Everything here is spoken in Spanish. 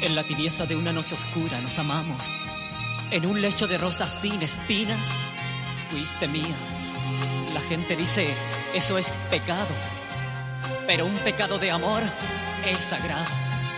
En la tibieza de una noche oscura nos amamos. En un lecho de rosas sin espinas, fuiste mía. La gente dice, eso es pecado. Pero un pecado de amor es sagrado.